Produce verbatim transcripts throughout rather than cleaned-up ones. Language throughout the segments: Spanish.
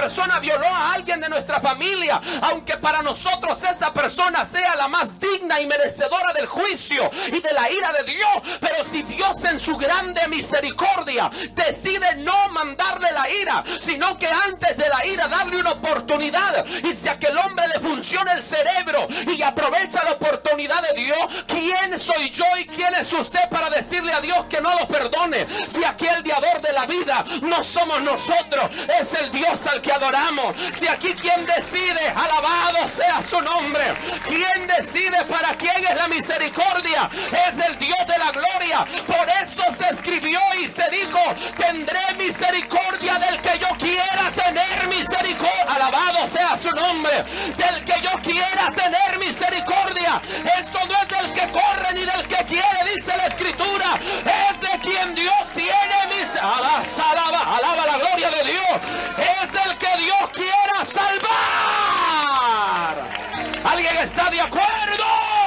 persona violó a alguien de nuestra familia, aunque para nosotros esa persona sea la más digna y merecedora del juicio y de la ira de Dios, pero si Dios en su grande misericordia decide no mandarle la ira, sino que antes de la ira darle una oportunidad, y si a aquel hombre le funciona el cerebro y aprovecha la oportunidad de Dios, ¿quién soy yo y quién es usted para decirle a Dios que no lo perdone? Si aquí el dador de la vida no somos nosotros, es el Dios al que adoramos. Si aquí quien decide, alabado sea su nombre, quien decide para quién es la misericordia, es el Dios de la gloria. Por esto se escribió y se dijo: tendré misericordia del que yo quiera tener misericordia. Alabado sea su nombre. Del que yo quiera tener misericordia. Esto no es del que corre ni del que quiere, dice la escritura, es de quien Dios tiene misericordia. Alaba, alaba la gloria de Dios. Es del que Dios quiera salvar. ¿Alguien está de acuerdo?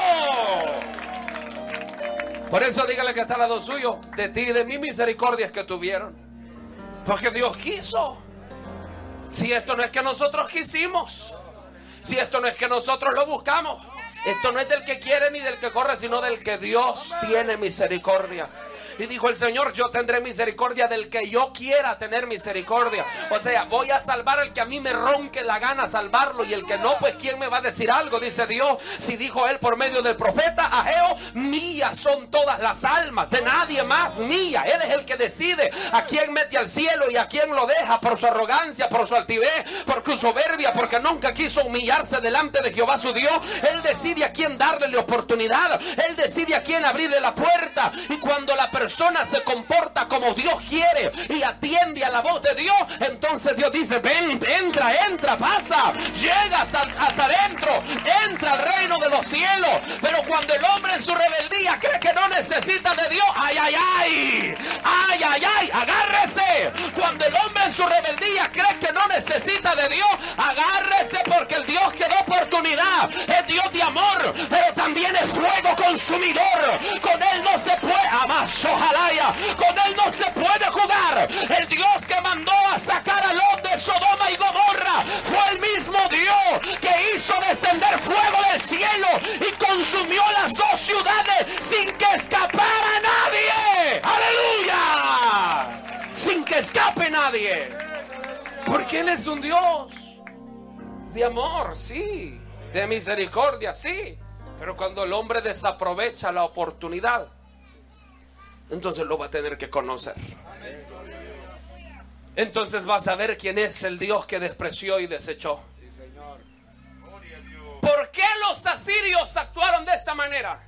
Por eso dígale que está al lado suyo: de ti y de mí misericordias que tuvieron, porque Dios quiso. Si esto no es que nosotros quisimos, si esto no es que nosotros lo buscamos, esto no es del que quiere ni del que corre, sino del que Dios tiene misericordia. Y dijo el Señor: yo tendré misericordia del que yo quiera tener misericordia. O sea, voy a salvar al que a mí me ronque la gana salvarlo, y el que no, pues ¿quién me va a decir algo? Dice Dios. Si dijo él por medio del profeta Ageo: mías son todas las almas, de nadie más, mía. Él es el que decide a quién mete al cielo y a quién lo deja, por su arrogancia, por su altivez, por su soberbia, porque nunca quiso humillarse delante de Jehová su Dios. Él decide a quién darle la oportunidad, él decide a quién abrirle la puerta. Y cuando la persona se comporta como Dios quiere y atiende a la voz de Dios, entonces Dios dice: ven, entra, entra, pasa, llegas hasta adentro, entra al reino de los cielos. Pero cuando el hombre en su rebeldía cree que no necesita de Dios, ay, ay, ay, ay, ay, ay, agárrese. Cuando el hombre en su rebeldía cree que no necesita de Dios, agárrese, porque el Dios que da oportunidad es Dios de amor, pero también es fuego consumidor. Con él no se puede, amaso, jalaya, con él no se puede jugar. El Dios que mandó a sacar a Lot de Sodoma y Gomorra fue el mismo Dios que hizo descender fuego del cielo y consumió las dos ciudades sin que escapara nadie. ¡Aleluya! Sin que escape nadie. Porque él es un Dios de amor, sí, de misericordia, sí. Pero cuando el hombre desaprovecha la oportunidad, entonces lo va a tener que conocer. Entonces va a saber quién es el Dios que despreció y desechó. ¿Por qué los asirios actuaron de esa manera?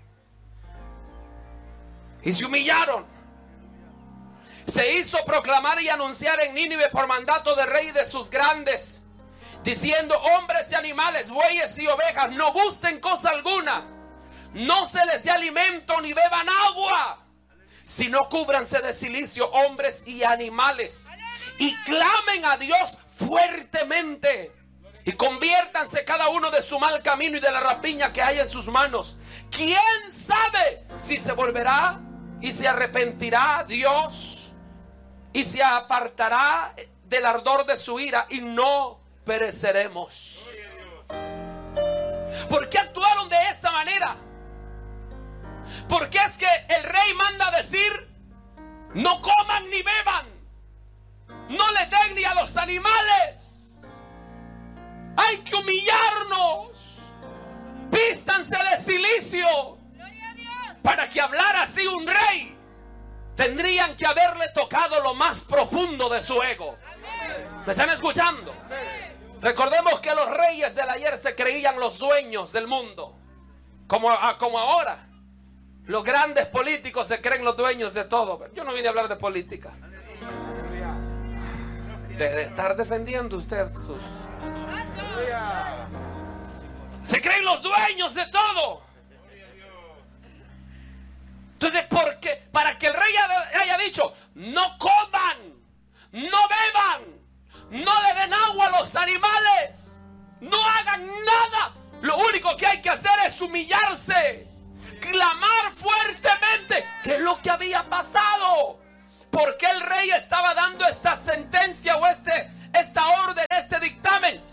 Y se humillaron. Se hizo proclamar y anunciar en Nínive por mandato del rey y de sus grandes, diciendo: hombres y animales, bueyes y ovejas, no gusten cosa alguna, no se les dé alimento ni beban agua, sino cúbranse de cilicio hombres y animales, y clamen a Dios fuertemente, y conviértanse cada uno de su mal camino y de la rapiña que hay en sus manos. ¿Quién sabe si se volverá y se arrepentirá Dios y se apartará del ardor de su ira, y no pereceremos? ¿Por qué actuaron de esa manera? Porque es que el rey manda decir: no coman ni beban, no le den ni a los animales. Hay que humillarnos, vístanse de cilicio. Para que hablara así un rey, tendrían que haberle tocado lo más profundo de su ego. ¿Me están escuchando? Recordemos que los reyes del ayer se creían los dueños del mundo, como, como ahora los grandes políticos se creen los dueños de todo. Yo no vine a hablar de política, de, de estar defendiendo usted sus... Se creen los dueños de todo. Entonces, ¿por qué? Para que el rey haya dicho: no coman, no beban, no le den agua a los animales, no hagan nada. Lo único que hay que hacer es humillarse, clamar fuertemente. ¿Qué es lo que había pasado? ¿Por qué el rey estaba dando esta sentencia o este, esta orden, este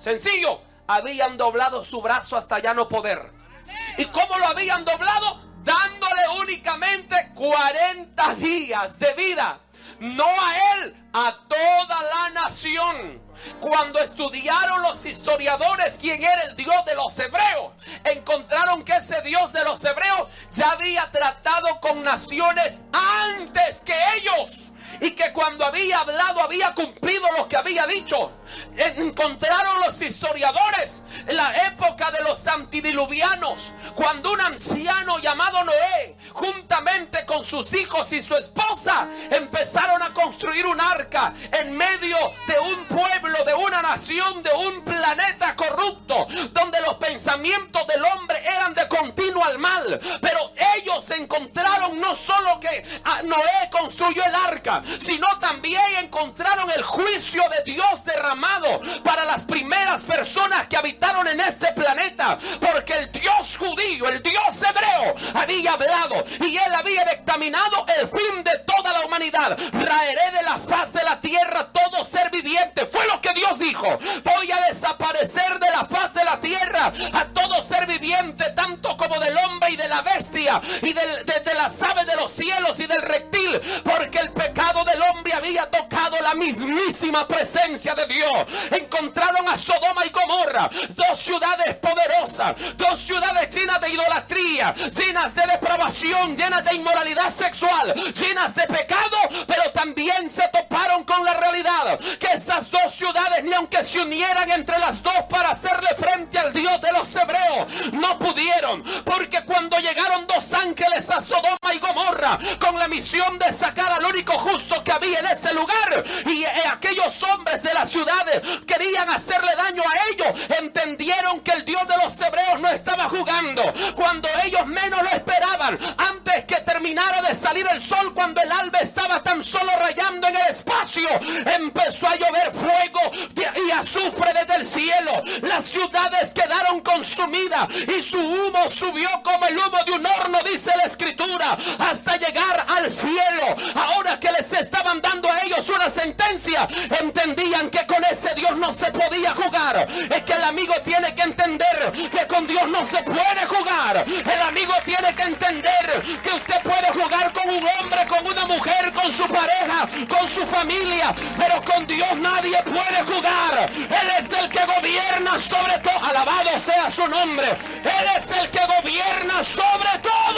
Sencillo, habían doblado su brazo hasta ya no poder. ¿Y cómo lo habían doblado? Dándole únicamente cuarenta días de vida. No a él, a toda la nación. Cuando estudiaron los historiadores quién era el Dios de los hebreos, encontraron que ese Dios de los hebreos ya había tratado con naciones antes que ellos, y que cuando había hablado había cumplido lo que había dicho. Encontraron los historiadores en la época de los antidiluvianos, cuando un anciano llamado Noé, juntamente con sus hijos y su esposa, empezaron a construir un arca en medio de un pueblo, de una nación, de un planeta corrupto, donde los pensamientos del hombre eran de continuo al mal. Pero ellos encontraron no solo que Noé construyó el arca, sino también encontraron el juicio de Dios derramado para las primeras personas que habitaron en este planeta, porque el Dios judío, el Dios hebreo, había hablado y él había dictaminado el fin de toda la humanidad. Raeré de la faz de la tierra todo ser viviente. Fue lo que Dios dijo. Voy a desaparecer de la faz de la tierra a todo ser viviente, tanto como del hombre y de la bestia y del, de, de las aves de los cielos y del reptil, porque el pecado del hombre había tocado la mismísima presencia de Dios. Encontraron a Sodoma y Gomorra, dos ciudades poderosas, dos ciudades llenas de idolatría, llenas de depravación, llenas de inmoralidad sexual, llenas de pecado, pero también se toparon con la realidad que esas dos ciudades, ni aunque se unieran entre las dos para hacerle frente al Dios de los hebreos, no pudieron, porque cuando llegaron dos ángeles a Sodoma y Gomorra con la misión de sacar al único justo que había en ese lugar, y eh, aquellos hombres de las ciudades querían hacerle daño a ellos, entendieron que el Dios de los hebreos no estaba jugando. Cuando ellos menos lo esperaban, antes que terminara de salir el sol, cuando el alba estaba tan solo rayando en el espacio, empezó a llover fuego y azufre desde el cielo. Las ciudades quedaron consumidas y su humo subió como el humo de un horno, dice la escritura, hasta llegar al cielo. Ahora que les estaban dando a ellos una sentencia, entendían que con ese Dios no se podía jugar. Es que el amigo tiene que entender que con Dios no se puede jugar. El amigo tiene que entender que usted puede jugar con un hombre, con una mujer, con su pareja, con su familia, pero con Dios nadie puede jugar. Él es el que gobierna sobre todo. Alabado sea su nombre. Él es el que gobierna sobre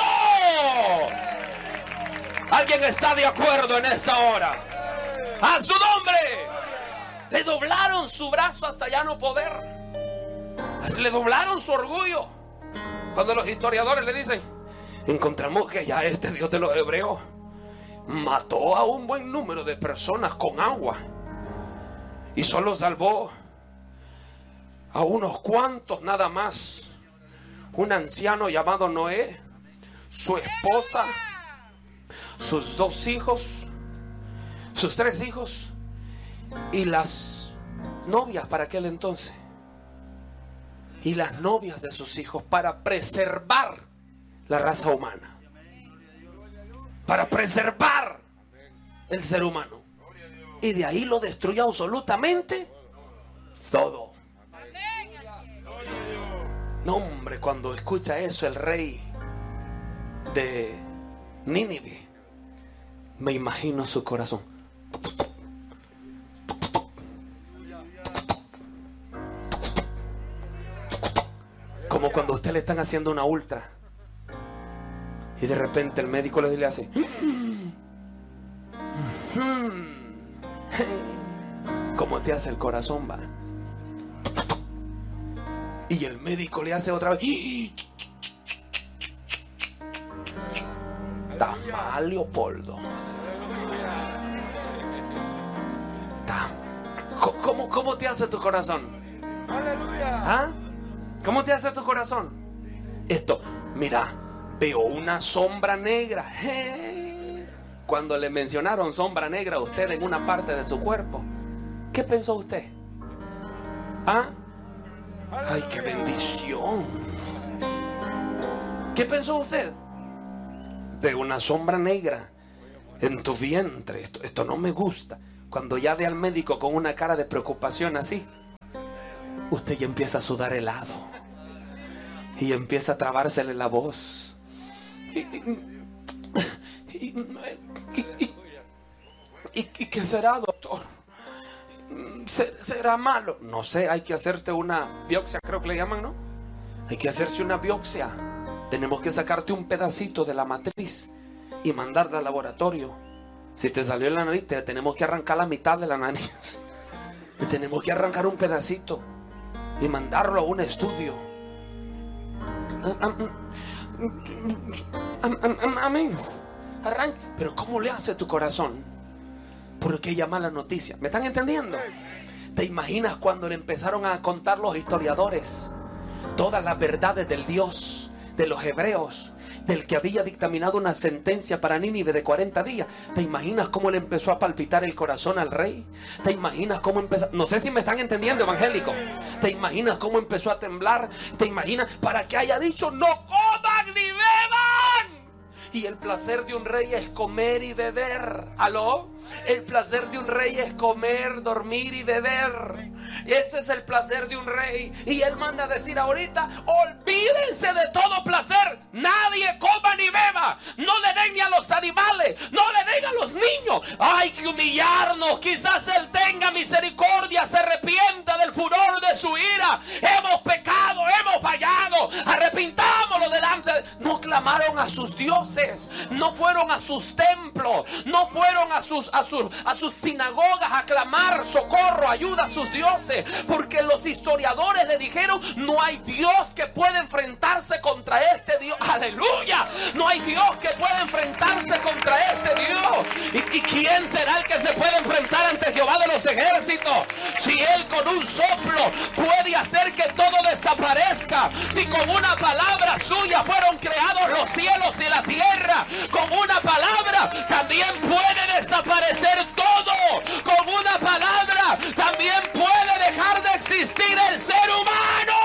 todo. ¿Alguien está de acuerdo en esa hora? ¡A su nombre! Le doblaron su brazo hasta ya no poder. Le doblaron su orgullo. Cuando los historiadores le dicen, encontramos que ya este Dios de los hebreos mató a un buen número de personas con agua y solo salvó a unos cuantos nada más. Un anciano llamado Noé, su esposa, sus dos hijos, sus tres hijos y las novias para aquel entonces, y las novias de sus hijos, para preservar la raza humana, para preservar el ser humano. Y de ahí lo destruyó absolutamente todo. No, hombre, cuando escucha eso el rey de Nínive, me imagino su corazón. Como cuando a usted le están haciendo una ultra y de repente el médico le hace, ¿cómo te hace el corazón, va? Y el médico le hace otra vez, está mal, Leopoldo. Está. ¿Cómo, cómo te hace tu corazón? ¿Ah? ¿Cómo te hace tu corazón? Esto, mira, veo una sombra negra. Cuando le mencionaron sombra negra a usted en una parte de su cuerpo, ¿qué pensó usted? ¿Ah? ¡Ay, qué bendición! ¿Qué pensó usted? Veo una sombra negra en tu vientre. Esto, esto no me gusta. Cuando ya ve al médico con una cara de preocupación así, usted ya empieza a sudar helado y empieza a trabársele la voz. Y, y, y, y, y, y, ¿Y qué será, doctor? ¿Será malo? No sé, hay que hacerte una biopsia, creo que le llaman, ¿no? Hay que hacerse una biopsia. Tenemos que sacarte un pedacito de la matriz y mandarla al laboratorio. Si te salió en la nariz, te tenemos que arrancar la mitad de la nariz. Y tenemos que arrancar un pedacito y mandarlo a un estudio. Amén. Arranca. Pero ¿cómo le hace tu corazón por aquella mala noticia? ¿Me están entendiendo? ¿Te imaginas cuando le empezaron a contar los historiadores todas las verdades del Dios de los hebreos, del que había dictaminado una sentencia para Nínive de cuarenta días? ¿Te imaginas cómo le empezó a palpitar el corazón al rey? ¿Te imaginas cómo empezó? No sé si me están entendiendo, evangélico. ¿Te imaginas cómo empezó a temblar? ¿Te imaginas? Para que haya dicho: no coman ni beban. Y el placer de un rey es comer y beber. ¿Aló? El placer de un rey es comer, dormir y beber. Ese es el placer de un rey. Y él manda a decir ahorita: olvídense de todo placer. Nadie coma ni beba. No le den ni a los animales. No le den a los niños. Hay que humillarnos. Quizás él tenga misericordia, se arrepienta del furor de su ira. Hemos pecado, hemos fallado. Arrepintámoslo delante. No clamaron a sus dioses. No fueron a sus templos. No fueron a sus A sus, a sus sinagogas a clamar socorro, ayuda a sus dioses, porque los historiadores le dijeron: no hay Dios que pueda enfrentarse contra este Dios. Aleluya, no hay Dios que pueda enfrentarse contra este Dios. ¿Y, y quién será el que se puede enfrentar ante Jehová de los ejércitos? Si él con un soplo puede hacer que todo desaparezca, si con una palabra suya fueron creados los cielos y la tierra, con una palabra también puede desaparecer todo. Con una palabra también puede dejar de existir el ser humano.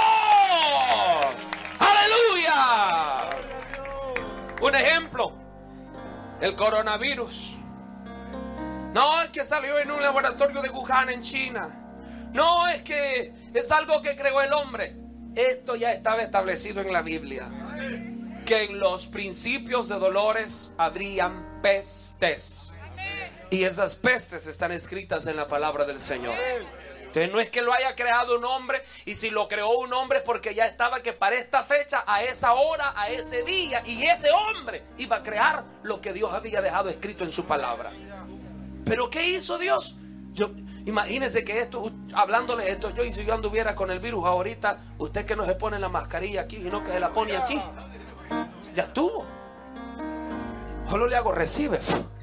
¡Aleluya! Un ejemplo: el coronavirus. No es que salió en un laboratorio de Wuhan en China. No es que es algo que creó el hombre. Esto ya estaba establecido en la Biblia, que en los principios de dolores habrían pestes. Y esas pestes están escritas en la palabra del Señor. Entonces no es que lo haya creado un hombre, y si lo creó un hombre es porque ya estaba que para esta fecha, a esa hora, a ese día, y ese hombre iba a crear lo que Dios había dejado escrito en su palabra. Pero ¿qué hizo Dios? Yo, imagínense que esto, hablándoles esto yo, y si yo anduviera con el virus ahorita, usted que no se pone la mascarilla aquí y no que se la pone aquí, ya estuvo. Solo le hago recibe.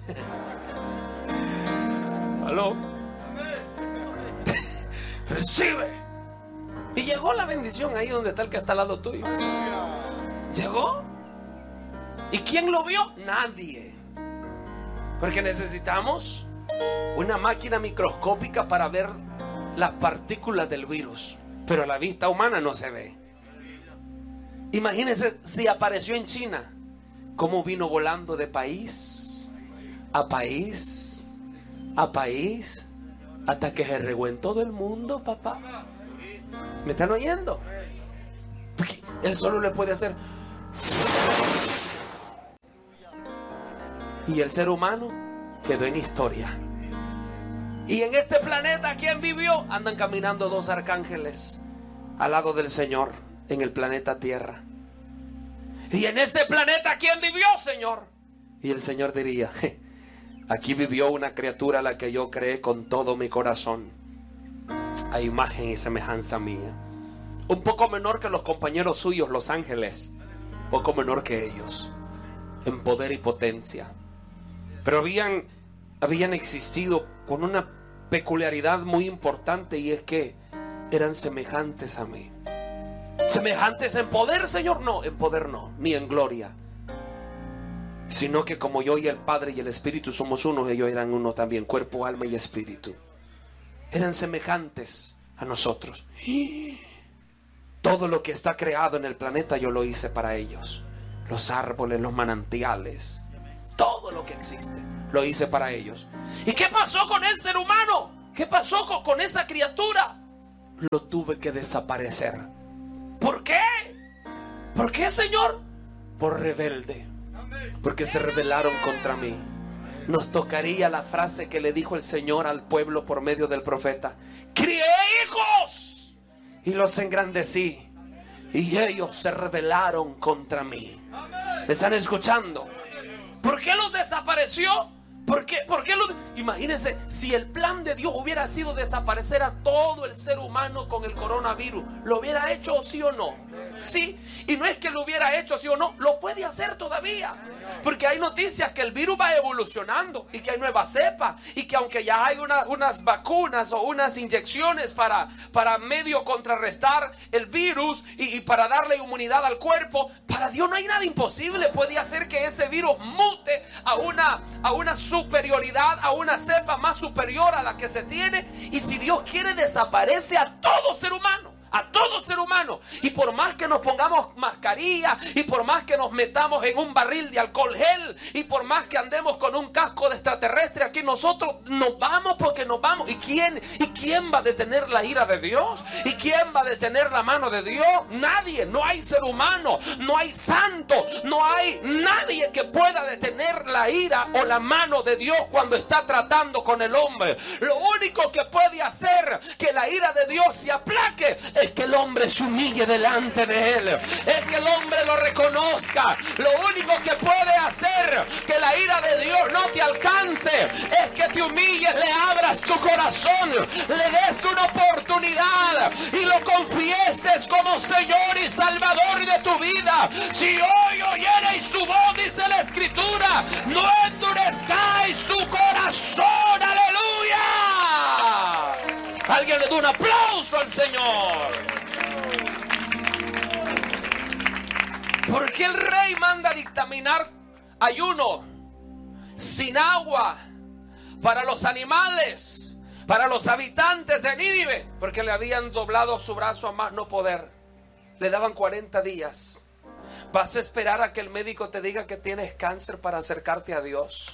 ¿Aló? Recibe. Y llegó la bendición ahí donde está el que está al lado tuyo. Llegó. ¿Y quién lo vio? Nadie. Porque necesitamos una máquina microscópica para ver las partículas del virus, pero a la vista humana no se ve. Imagínense si apareció en China, cómo vino volando de país a país a país, hasta que se regó en todo el mundo, papá. ¿Me están oyendo? Porque él solo le puede hacer. Y el ser humano quedó en historia. Y en este planeta, ¿quién vivió? Andan caminando dos arcángeles al lado del Señor en el planeta Tierra. Y en este planeta, ¿quién vivió, Señor? Y el Señor diría: aquí vivió una criatura a la que yo creé con todo mi corazón, a imagen y semejanza mía. Un poco menor que los compañeros suyos, los ángeles, poco menor que ellos, en poder y potencia. Pero habían, habían existido con una peculiaridad muy importante, y es que eran semejantes a mí. ¿Semejantes en poder, Señor? No, en poder no, ni en gloria, sino que como yo y el Padre y el Espíritu somos uno, ellos eran uno también, cuerpo, alma y espíritu. Eran semejantes a nosotros. Todo lo que está creado en el planeta yo lo hice para ellos. Los árboles, los manantiales, todo lo que existe lo hice para ellos. ¿Y qué pasó con el ser humano? ¿Qué pasó con, con esa criatura? lo tuve que desaparecer. ¿Por qué? ¿Por qué, Señor? Por rebelde. Porque se rebelaron contra mí. Nos tocaría la frase que le dijo el Señor al pueblo por medio del profeta: crié hijos y los engrandecí, y ellos se rebelaron contra mí. ¿Me están escuchando? ¿Por qué los desapareció? ¿Por qué? ¿Por qué los... Imagínense, si el plan de Dios hubiera sido desaparecer a todo el ser humano con el coronavirus, ¿lo hubiera hecho sí o no? Sí, y no es que lo hubiera hecho sí o no, lo puede hacer todavía. Porque hay noticias que el virus va evolucionando y que hay nuevas cepas, y que aunque ya hay una, unas vacunas o unas inyecciones para, para medio contrarrestar el virus y, y para darle inmunidad al cuerpo, para Dios no hay nada imposible. Puede hacer que ese virus mute a una, a una superioridad, a una cepa más superior a la que se tiene, y si Dios quiere, desaparece a todo ser humano. A todo ser humano. Y por más que nos pongamos mascarilla, y por más que nos metamos en un barril de alcohol gel, y por más que andemos con un casco de extraterrestre aquí, nosotros nos vamos porque nos vamos. ¿Y quién, ¿Y quién va a detener la ira de Dios? ¿Y quién va a detener la mano de Dios? Nadie. No hay ser humano, no hay santo, no hay nadie que pueda detener la ira o la mano de Dios cuando está tratando con el hombre. Lo único que puede hacer que la ira de Dios se aplaque es que el hombre se humille delante de él, es que el hombre lo reconozca. Lo único que puede hacer que la ira de Dios no te alcance es que te humilles, le abras tu corazón, le des una oportunidad y lo confieses como Señor y Salvador de tu vida. Si hoy oyereis su voz, dice la Escritura, no endurezcáis tu corazón. ¡Aleluya! Alguien le da un aplauso al Señor. ¿Por qué el rey manda dictaminar ayuno sin agua para los animales, para los habitantes de Nínive? Porque le habían doblado su brazo a más no poder. Le daban cuarenta días. ¿Vas a esperar a que el médico te diga que tienes cáncer para acercarte a Dios?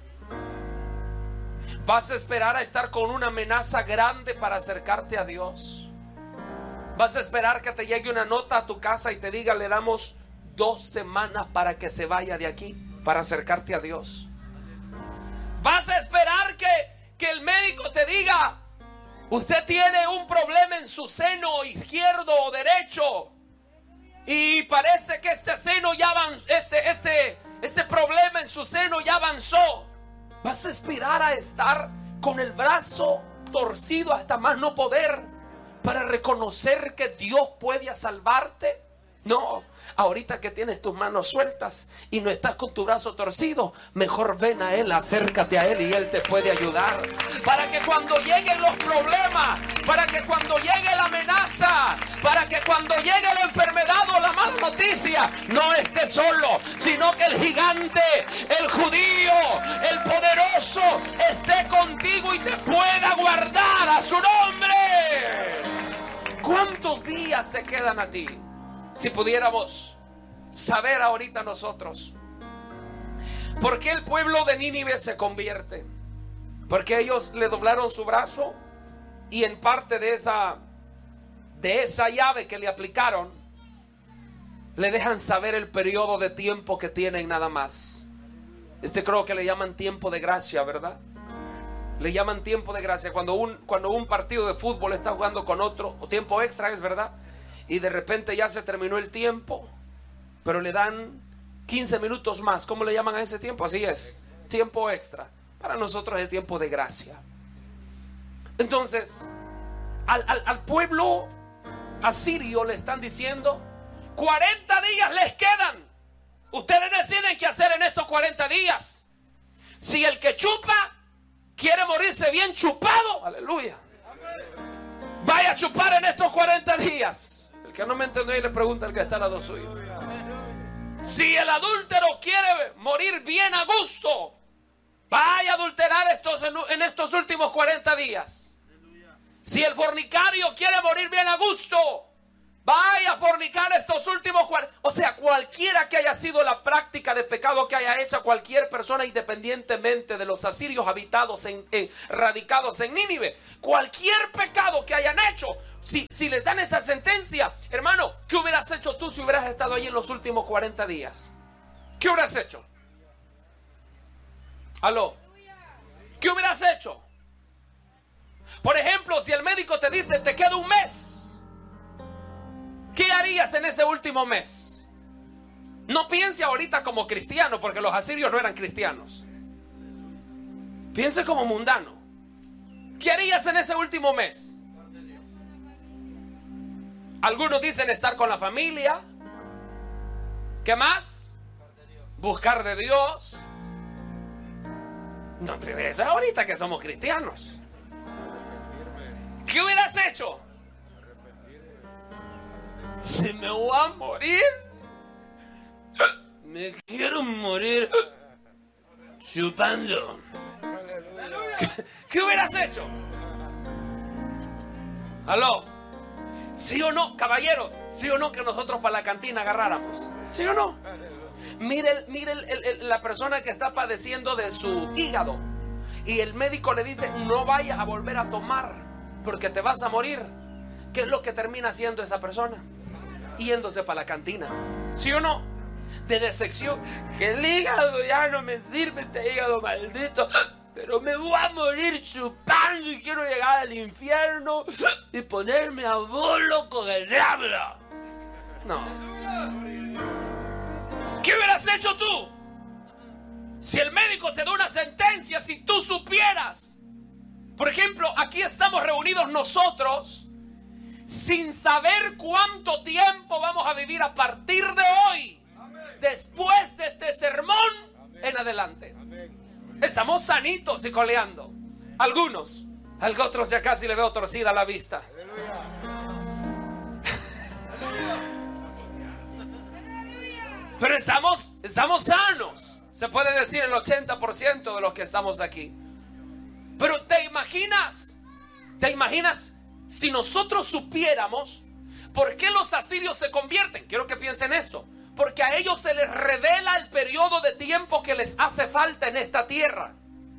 ¿Vas a esperar a estar con una amenaza grande para acercarte a Dios? ¿Vas a esperar que te llegue una nota a tu casa y te diga, le damos dos semanas para que se vaya de aquí, para acercarte a Dios? ¿Vas a esperar que, que el médico te diga, usted tiene un problema en su seno izquierdo o derecho, y parece que este seno ya avanzó, este, este, este problema en su seno ya avanzó? ¿Vas a esperar a estar con el brazo torcido hasta más no poder para reconocer que Dios puede salvarte? No, ahorita que tienes tus manos sueltas y no estás con tu brazo torcido, mejor ven a Él, acércate a Él y Él te puede ayudar. Para que cuando lleguen los problemas, para que cuando llegue la amenaza, para que cuando llegue la enfermedad o la mala noticia, no estés solo, sino que el gigante, el judío, el poderoso esté contigo y te pueda guardar a su nombre. ¿Cuántos días te quedan a ti? Si pudiéramos saber ahorita nosotros, ¿por qué el pueblo de Nínive se convierte? Porque ellos le doblaron su brazo, y en parte de esa, de esa llave que le aplicaron, le dejan saber el periodo de tiempo que tienen nada más. Este creo que le llaman tiempo de gracia, ¿verdad? Le llaman tiempo de gracia cuando un, cuando un partido de fútbol está jugando con otro, o tiempo extra es, ¿verdad? Y de repente ya se terminó el tiempo, pero le dan quince minutos más. ¿Cómo le llaman a ese tiempo? Así es, tiempo extra. Para nosotros es tiempo de gracia. Entonces, al, al, al pueblo asirio le están diciendo, cuarenta días les quedan. Ustedes deciden qué hacer en estos cuarenta días. Si el que chupa quiere morirse bien chupado, aleluya, vaya a chupar en estos cuarenta días. El que no me entendió y le pregunta al que está al lado suyo. Si el adúltero quiere morir bien a gusto, vaya a adulterar estos, en estos últimos cuarenta días. Si el fornicario quiere morir bien a gusto, vaya a fornicar estos últimos cuarenta. O sea, cualquiera que haya sido la práctica de pecado que haya hecho cualquier persona, independientemente de los asirios habitados en, en, radicados en Nínive, cualquier pecado que hayan hecho, si, si les dan esa sentencia, hermano, ¿qué hubieras hecho tú si hubieras estado ahí en los últimos cuarenta días? ¿Qué hubieras hecho? ¿Aló? ¿Qué hubieras hecho? Por ejemplo, si el médico te dice te queda un mes, ¿qué harías en ese último mes? No piense ahorita como cristiano, porque los asirios no eran cristianos. Piense como mundano. ¿Qué harías en ese último mes? Algunos dicen estar con la familia. ¿Qué más? Buscar de Dios. No, pero eso es ahorita que somos cristianos. ¿Qué hubieras hecho? Si me voy a morir, me quiero morir chupando. ¿Qué, qué hubieras hecho? ¿Aló? ¿Sí o no, caballeros? ¿Sí o no que nosotros para la cantina agarráramos? ¿Sí o no? Mire, mire el, el, el, la persona que está padeciendo de su hígado y el médico le dice no vayas a volver a tomar porque te vas a morir. ¿Qué es lo que termina haciendo esa persona? Yéndose para la cantina. ¿Sí o no? De decepción. Que el hígado ya no me sirve, este hígado maldito, pero me voy a morir chupando y quiero llegar al infierno y ponerme a bolo con el diablo. No. ¿Qué hubieras hecho tú? Si el médico te da una sentencia, si tú supieras. Por ejemplo, aquí estamos reunidos nosotros sin saber cuánto tiempo vamos a vivir a partir de hoy. Amén. Después de este sermón, amén, en adelante. Amén. Estamos sanitos y coleando. Algunos, a otros ya casi le veo torcida la vista. Aleluya. Pero estamos, estamos sanos. Se puede decir el ochenta por ciento de los que estamos aquí. Pero ¿te imaginas? ¿Te imaginas si nosotros supiéramos por qué los asirios se convierten? Quiero que piensen esto. Porque a ellos se les revela el periodo de tiempo que les hace falta en esta tierra.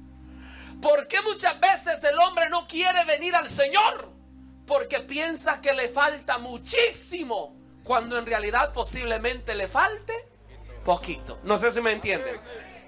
¿Por qué muchas veces el hombre no quiere venir al Señor? Porque piensa que le falta muchísimo, cuando en realidad posiblemente le falte poquito. No sé si me entienden.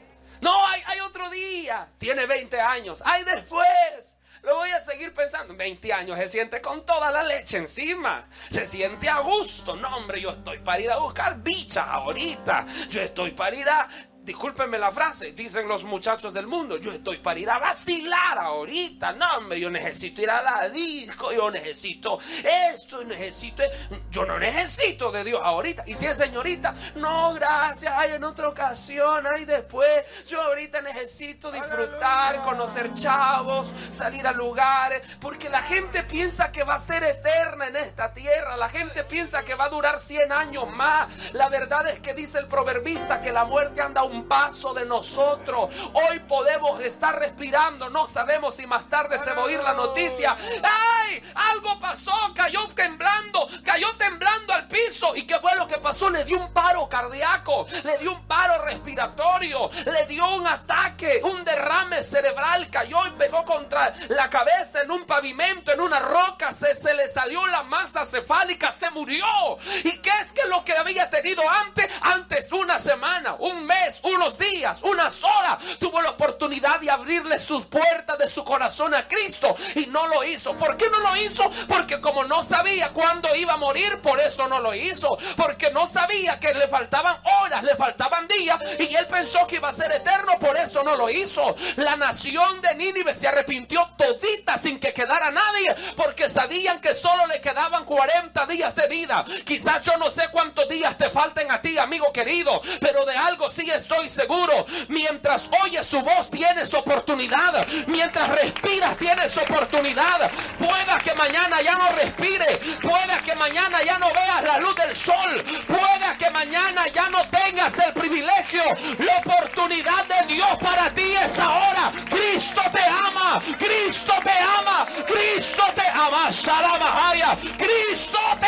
No, hay, hay otro día. Tiene veinte años. Hay después. Lo voy a seguir pensando. veinte años, se siente con toda la leche encima. Se siente a gusto. No, hombre, yo estoy para ir a buscar bichas ahorita. Yo estoy para ir a... Discúlpenme la frase, dicen los muchachos del mundo, yo estoy para ir a vacilar ahorita. No, hombre, yo necesito ir a la disco, yo necesito esto, necesito... Yo no necesito de Dios ahorita. Y si es señorita, no, gracias, hay en otra ocasión, hay después. Yo ahorita necesito disfrutar, ¡aleluya!, conocer chavos, salir a lugares, porque la gente piensa que va a ser eterna en esta tierra. La gente piensa que va a durar cien años más. La verdad es que dice el proverbista que la muerte anda un paso de nosotros. Hoy podemos estar respirando, no sabemos si más tarde se va a oír la noticia. ¡Ay! Algo pasó, cayó temblando, cayó temblando al piso. ¿Y qué fue lo que pasó? Le dio un paro cardíaco, le dio un paro respiratorio, le dio un ataque, un derrame cerebral, cayó y pegó contra la cabeza en un pavimento, en una roca, se, se le salió la masa cefálica, se murió. ¿Y qué es que lo que había tenido antes? Antes una semana, un mes, unos días, unas horas, tuvo la oportunidad de abrirle sus puertas de su corazón a Cristo y no lo hizo. ¿Por qué no lo hizo? Porque como no sabía cuándo iba a morir, por eso no lo hizo. Porque no sabía que le faltaban horas, le faltaban días y él pensó que iba a ser eterno, por eso no lo hizo. La nación de Nínive se arrepintió todita sin que quedara nadie, porque sabían que solo le quedaban cuarenta días de vida. Quizás yo no sé cuántos días te falten a ti, amigo querido, pero de algo sí estoy seguro: mientras oyes su voz tienes oportunidad, mientras respiras tienes oportunidad. Pueda que mañana ya no respire, pueda que mañana ya no veas la luz del sol, pueda que mañana ya no tengas el privilegio. La oportunidad de Dios para ti es ahora. Cristo te ama, Cristo te ama, Cristo te ama. Salamahaya, Cristo te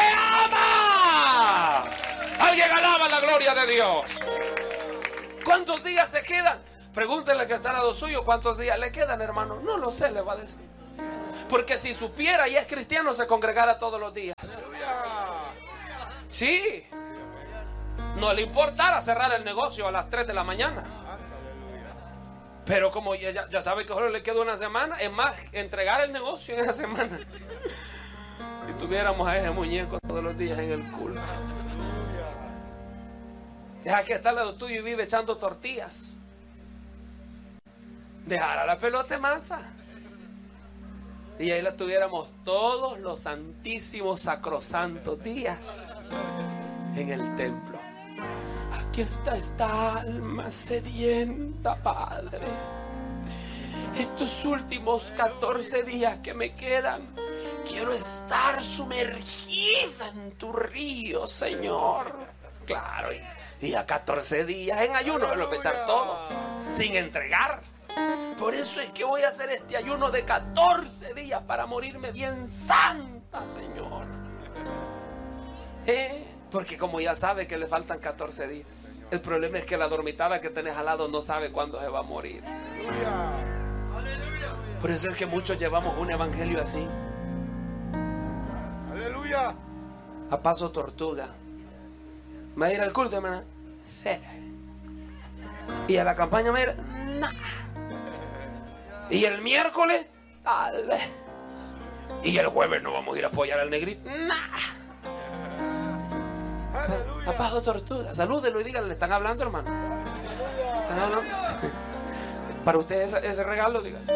ama. Alguien alaba la gloria de Dios. ¿Cuántos días se quedan? Pregúntenle que está al lado suyo cuántos días le quedan, hermano. No lo sé, le va a decir. Porque si supiera y es cristiano, se congregara todos los días. Sí. No le importara cerrar el negocio a las tres de la mañana. Pero como ya, ya sabe que solo le queda una semana, es más, entregar el negocio en esa semana. Y tuviéramos a ese muñeco todos los días en el culto. Deja que está al lado tuyo y vive echando tortillas. Dejar a la pelota masa. Y ahí la tuviéramos todos los santísimos sacrosantos días en el templo. Aquí está esta alma sedienta, Padre. Estos últimos catorce días que me quedan, quiero estar sumergida en tu río, Señor. Claro, y, y a catorce días en ayuno me lo voy a echar todo, sin entregar. Por eso es que voy a hacer este ayuno de catorce días para morirme bien santa, Señor. ¿Eh? Porque como ya sabe que le faltan catorce días. El problema es que la dormitada que tenés al lado no sabe cuándo se va a morir. Por eso es que muchos llevamos un evangelio así. Aleluya. A paso tortuga. ¿Me va a ir al culto, hermana? Sí. ¿Y a la campaña me va a ir? No. ¿Y el miércoles? Tal vez. ¿Y el jueves no vamos a ir a apoyar al negrito? No. A paso tortuga. Salúdelo y díganle, ¿le están hablando, hermano? ¿Están hablando? Para ustedes ese, ese regalo, díganle.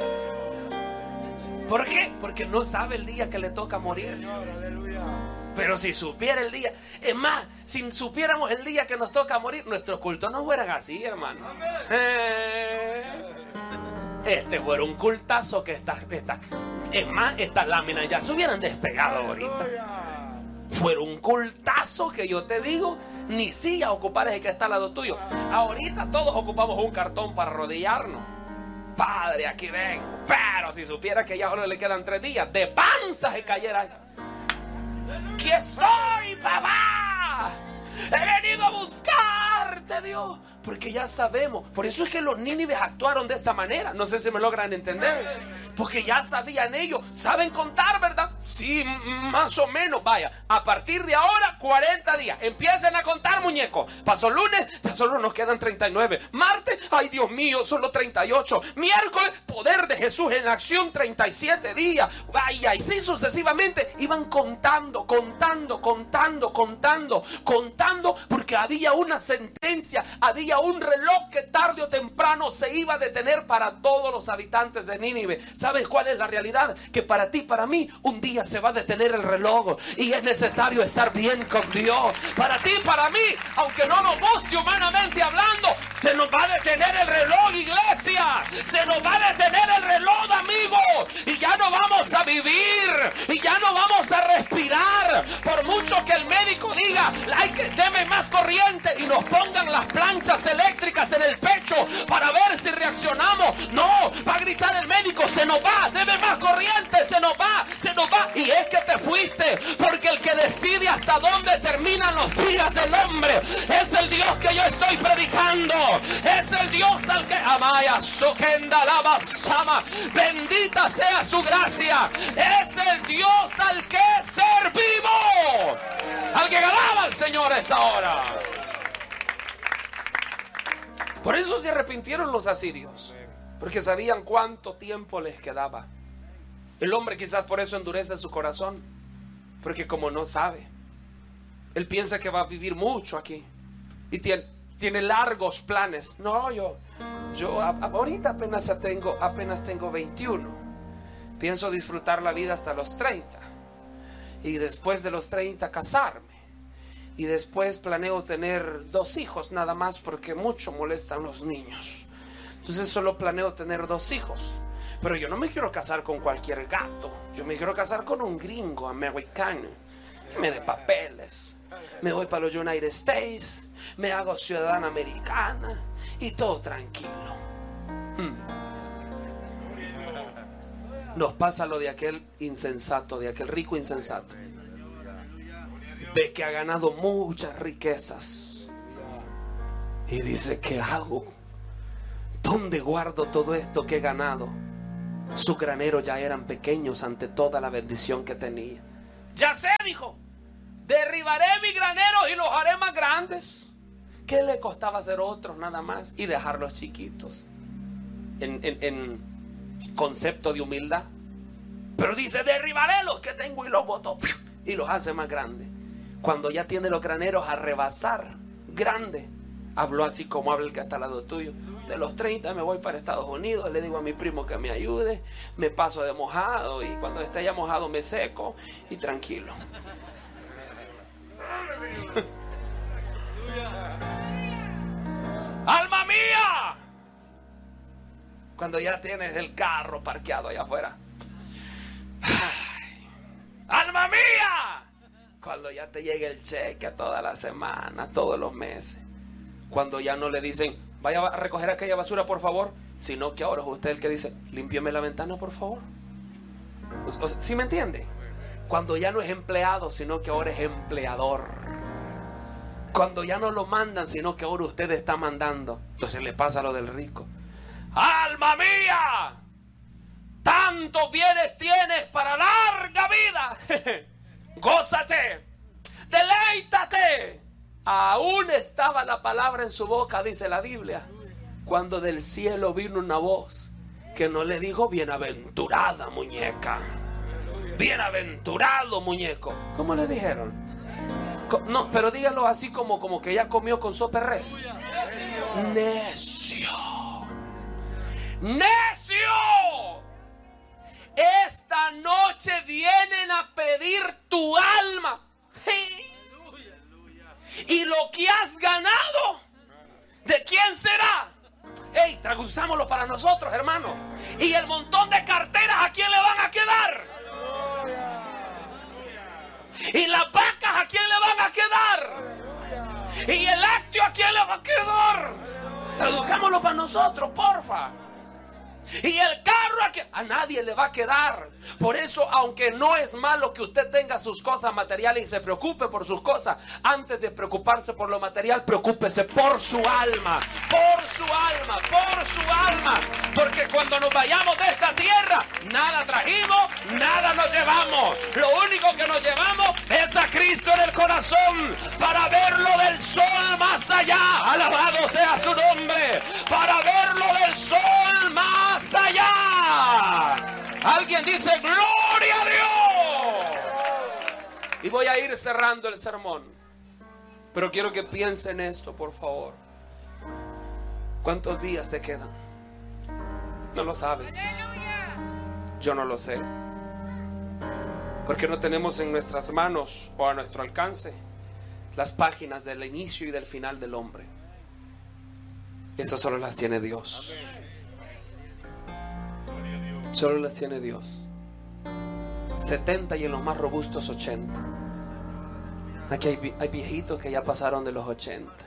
¿Por qué? Porque no sabe el día que le toca morir. Pero si supiera el día, es más, si supiéramos el día que nos toca morir, nuestros cultos no fueran así, hermano. Eh, este fuera un cultazo que está, está, es más, estas láminas ya se hubieran despegado ahorita. Fuera un cultazo que yo te digo, ni silla ocupar el que está al lado tuyo. Ahorita todos ocupamos un cartón para arrodillarnos. Padre, aquí ven. Pero si supiera que ya solo le quedan tres días, de panza se cayera. ¡Aquí estoy, papá! He venido a buscarte, Dios. Porque ya sabemos. Por eso es que los nínives actuaron de esa manera. No sé si me logran entender. Porque ya sabían ellos. ¿Saben contar, verdad? Sí, más o menos. Vaya, a partir de ahora, cuarenta días. Empiecen a contar, muñecos. Pasó lunes, ya solo nos quedan treinta y nueve. Martes, ay Dios mío, solo treinta y ocho. Miércoles, poder de Jesús en acción, treinta y siete días. Vaya, y sí sucesivamente. Iban contando, contando, contando, contando, contando. Porque había una sentencia, había un reloj que tarde o temprano se iba a detener para todos los habitantes de Nínive. ¿Sabes cuál es la realidad? Que para ti, para mí, un día se va a detener el reloj y es necesario estar bien con Dios. Para ti, para mí, aunque no nos guste humanamente hablando, se nos va a detener el reloj, iglesia. Se nos va a detener el reloj, amigos. Y ya no vamos a vivir. Y ya no vamos a respirar. Por mucho que el médico diga, hay que deme más corriente y nos pongan las planchas eléctricas en el pecho para ver si reaccionamos. No, va a gritar el médico, se nos va, deme más corriente, se nos va, se nos va. Y es que te fuiste, porque el que decide hasta dónde terminan los días del hombre es el Dios que yo estoy predicando. Es el Dios al que Amaya Sokenda Lava Sama. Bendita sea su gracia. Es el Dios al que servimos. Al que alaba al Señor a esa hora. Por eso se arrepintieron los asirios, porque sabían cuánto tiempo les quedaba. El hombre quizás por eso endurece su corazón, porque como no sabe, él piensa que va a vivir mucho aquí y tiene, tiene largos planes. No, yo, yo a, a, ahorita apenas tengo, apenas tengo veintiuno. Pienso disfrutar la vida hasta los treinta y después de los treinta casarme. Y después planeo tener dos hijos nada más porque mucho molestan los niños. Entonces solo planeo tener dos hijos. Pero yo no me quiero casar con cualquier gato. Yo me quiero casar con un gringo americano que me dé papeles. Me voy para los United States, me hago ciudadana americana y todo tranquilo. Hmm. Nos pasa lo de aquel insensato, de aquel rico insensato. Ve que ha ganado muchas riquezas y dice, ¿qué hago? ¿Dónde guardo todo esto que he ganado? Sus graneros ya eran pequeños ante toda la bendición que tenía. Ya sé, dijo, derribaré mis graneros y los haré más grandes. ¿Qué le costaba hacer otros nada más y dejarlos chiquitos? En, en, en concepto de humildad. Pero dice, derribaré los que tengo y los boto y los hace más grandes. Cuando ya tiene los graneros a rebasar grande, habló así como habla el que está al lado tuyo. De los treinta me voy para Estados Unidos, le digo a mi primo que me ayude, me paso de mojado y cuando esté ya mojado me seco y tranquilo. ¡Alma mía! Cuando ya tienes el carro parqueado allá afuera. ¡Ay! ¡Alma mía! Cuando ya te llegue el cheque toda la semana, todos los meses. Cuando ya no le dicen, vaya a recoger aquella basura por favor, sino que ahora es usted el que dice, límpiame la ventana por favor. O, o, ¿sí me entiende? Cuando ya no es empleado, sino que ahora es empleador. Cuando ya no lo mandan, sino que ahora usted está mandando. Entonces le pasa lo del rico. ¡Alma mía! Tantos bienes tienes para larga vida. Gózate, deleítate. Aún estaba la palabra en su boca, dice la Biblia, cuando del cielo vino una voz que no le dijo bienaventurada muñeca, bienaventurado muñeco. ¿Cómo le dijeron? No, pero díganlo así como, como que ya comió con sopa de res. Necio, necio. Esta noche vienen a pedir tu alma. Y lo que has ganado, ¿de quién será? Ey, traduzámoslo para nosotros, hermano. Y el montón de carteras, ¿a quién le van a quedar? Y las vacas, ¿a quién le van a quedar? Y el lácteo, ¿a quién le va a quedar? Traduzcámoslo para nosotros, porfa. Y el carro a, que, a nadie le va a quedar. Por eso, aunque no es malo que usted tenga sus cosas materiales y se preocupe por sus cosas, antes de preocuparse por lo material, preocúpese por su alma, por su alma, por su alma. Porque cuando nos vayamos de esta tierra, nada trajimos, nada nos llevamos. Lo único que nos llevamos es a Cristo en el corazón, para verlo del sol más allá. Alabado sea su nombre. Para verlo del sol más allá. Alguien dice gloria a Dios. Y voy a ir cerrando el sermón, pero quiero que piensen en esto, por favor. ¿Cuántos días te quedan? No lo sabes. Yo no lo sé, porque no tenemos en nuestras manos o a nuestro alcance las páginas del inicio y del final del hombre. Esas solo las tiene Dios. Solo las tiene Dios. setenta y en los más robustos ochenta. Aquí hay, hay viejitos que ya pasaron de los ochenta.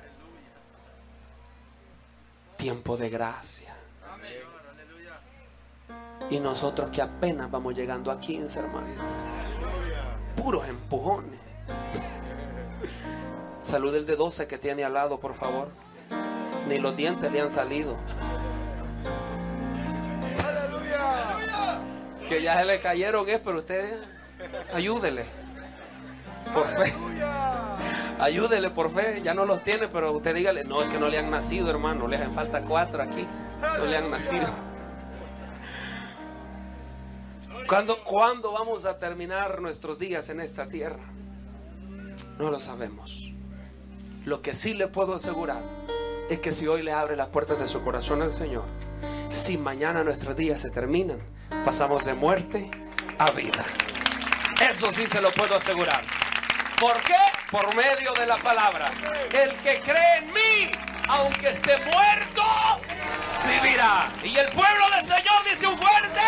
Tiempo de gracia. Y nosotros que apenas vamos llegando a quince, hermano. Puros empujones. Salude el de doce que tiene al lado, por favor. Ni los dientes le han salido. Que ya se le cayeron, es, pero usted ayúdele por fe. Ayúdele por fe. Ya no los tiene, pero usted dígale, no, es que no le han nacido, hermano. Le hacen falta cuatro aquí. No le han nacido. ¿Cuándo, ¿Cuándo vamos a terminar nuestros días en esta tierra? No lo sabemos. Lo que sí le puedo asegurar es que si hoy le abre las puertas de su corazón al Señor, si mañana nuestros días se terminan, pasamos de muerte a vida. Eso sí se lo puedo asegurar. ¿Por qué? Por medio de la palabra. El que cree en mí, aunque esté muerto, vivirá. Y el pueblo del Señor dice un fuerte.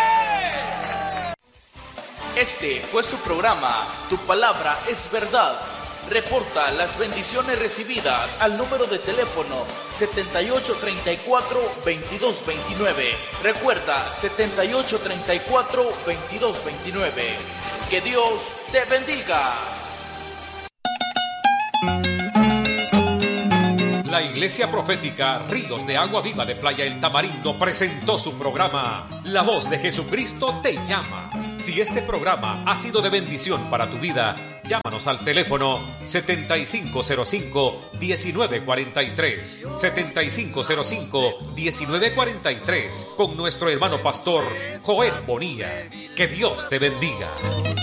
Este fue su programa, Tu Palabra es Verdad. Reporta las bendiciones recibidas al número de teléfono setenta y ocho treinta y cuatro veintidós veintinueve. Recuerda, setenta y ocho treinta y cuatro veintidós veintinueve. Que Dios te bendiga. La Iglesia Profética Ríos de Agua Viva de Playa El Tamarindo presentó su programa La Voz de Jesucristo te llama. Si este programa ha sido de bendición para tu vida, llámanos al teléfono setenta y cinco cero cinco, diecinueve cuarenta y tres, setenta y cinco cero cinco, diecinueve cuarenta y tres, con nuestro hermano pastor Joel Bonilla. Que Dios te bendiga.